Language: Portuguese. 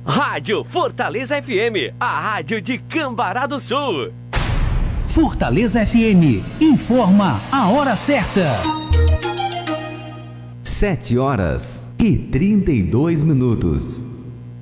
Rádio Fortaleza FM, a rádio de Cambará do Sul. Fortaleza FM informa a hora certa. 7h32.